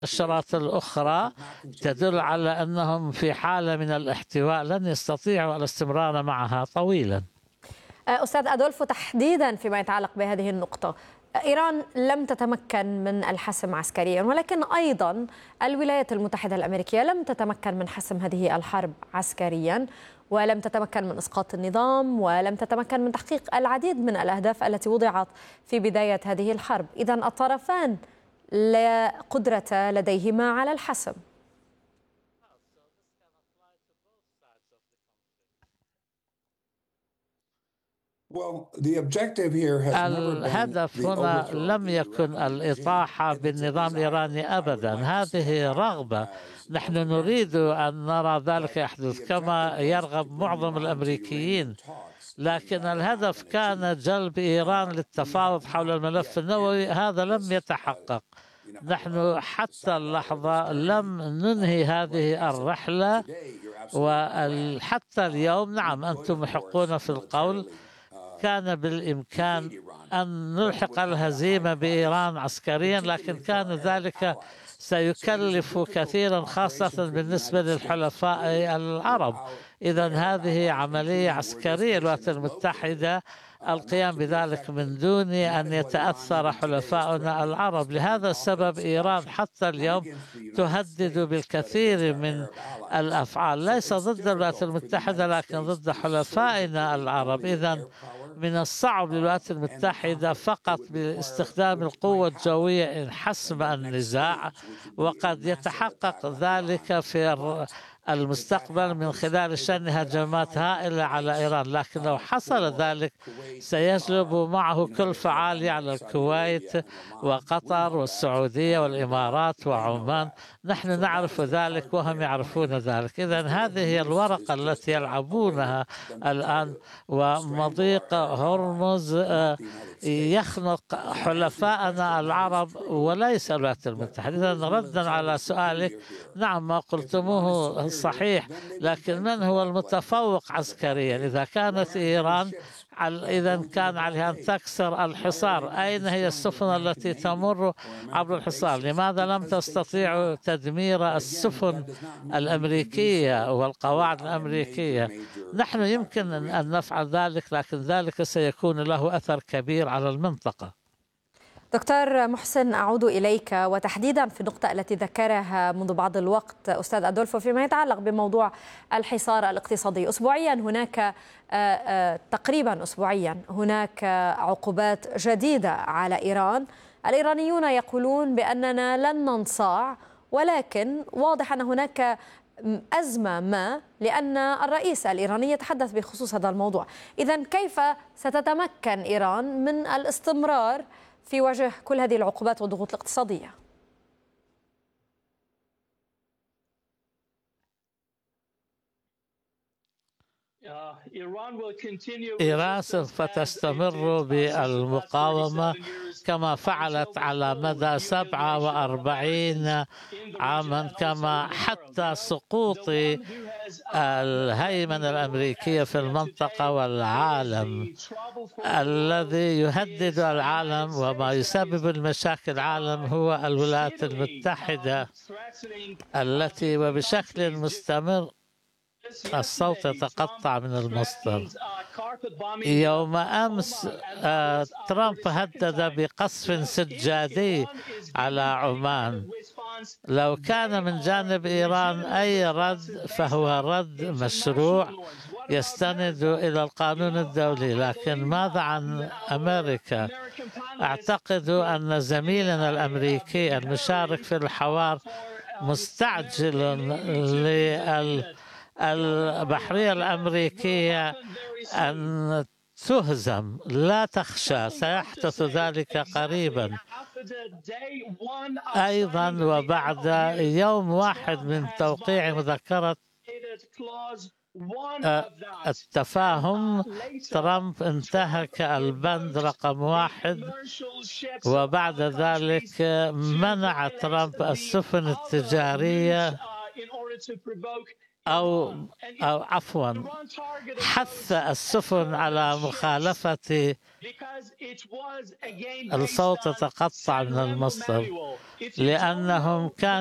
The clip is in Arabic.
المؤشرات الأخرى تدل على أنهم في حالة من الاحتواء لن يستطيعوا الاستمرار معها طويلا. أستاذ أدولفو، تحديدا فيما يتعلق بهذه النقطة، إيران لم تتمكن من الحسم عسكريا، ولكن أيضا الولايات المتحدة الأمريكية لم تتمكن من حسم هذه الحرب عسكريا، ولم تتمكن من إسقاط النظام، ولم تتمكن من تحقيق العديد من الأهداف التي وضعت في بداية هذه الحرب. إذن الطرفان لا قدرة لديهما على الحسم. الهدف هنا لم يكن الإطاحة بالنظام الإيراني أبدا، هذه رغبة نحن نريد أن نرى ذلك يحدث كما يرغب معظم الأمريكيين، لكن الهدف كان جلب إيران للتفاوض حول الملف النووي، هذا لم يتحقق. نحن حتى اللحظة لم ننهي هذه الرحلة، وحتى اليوم نعم أنتم محقون في القول، كان بالإمكان أن نلحق الهزيمة بإيران عسكريا، لكن كان ذلك سيكلف كثيرا خاصة بالنسبة للحلفاء العرب. إذن هذه عملية عسكرية، الولايات المتحدة القيام بذلك من دون أن يتأثر حلفاؤنا العرب. لهذا السبب إيران حتى اليوم تهدد بالكثير من الأفعال، ليس ضد الولايات المتحدة لكن ضد حلفائنا العرب. إذن من الصعب للولايات المتحدة فقط باستخدام القوة الجوية إن حسم النزاع، وقد يتحقق ذلك في المستقبل من خلال شن هجمات هائلة على إيران، لكن لو حصل ذلك سيجلب معه كلفة عالية على الكويت وقطر والسعودية والإمارات وعمان. نحن نعرف ذلك وهم يعرفون ذلك. إذن هذه هي الورقة التي يلعبونها الآن، ومضيق هرمز يخنق حلفاءنا العرب وليس الولايات المتحدة. إذن ردا على سؤالك، نعم ما قلتموه صحيح، لكن من هو المتفوق عسكريا؟ إذا كانت إيران إذا كان عليها أن تكسر الحصار. أين هي السفن التي تمر عبر الحصار؟ لماذا لم تستطيع تدمير السفن الأمريكية والقواعد الأمريكية؟ نحن يمكن أن نفعل ذلك، لكن ذلك سيكون له أثر كبير على المنطقة. دكتور محسن، أعود إليك، وتحديدا في النقطة التي ذكرها منذ بعض الوقت أستاذ أدولفو فيما يتعلق بموضوع الحصار الاقتصادي. أسبوعيا هناك تقريبا أسبوعيا هناك عقوبات جديدة على إيران. الإيرانيون يقولون بأننا لن ننصاع، ولكن واضح أن هناك أزمة ما، لأن الرئيس الإيراني يتحدث بخصوص هذا الموضوع. إذن كيف ستتمكن إيران من الاستمرار في وجه كل هذه العقوبات والضغوط الاقتصادية؟ إيران سوف تستمر بالمقاومة كما فعلت على مدى 47 عاما، كما حتى سقوط الهيمنة الأمريكية في المنطقة والعالم الذي يهدد العالم وما يسبب المشاكل العالم هو الولايات المتحدة التي وبشكل مستمر الصوت يتقطع من المصدر. يوم أمس ترامب هدد بقصف سجادي على عمان. لو كان من جانب إيران أي رد فهو رد مشروع يستند إلى القانون الدولي، لكن ماذا عن أمريكا؟ أعتقد أن زميلنا الأمريكي المشارك في الحوار مستعجل البحرية الأمريكية أن تهزم. لا تخشى، سيحدث ذلك قريبا. أيضا وبعد يوم واحد من توقيع مذكرة التفاهم، ترامب انتهك البند رقم 1، وبعد ذلك منع ترامب السفن التجارية أو عفوا حث السفن على مخالفة الصوت تقطع من المصدر، لأنهم كانوا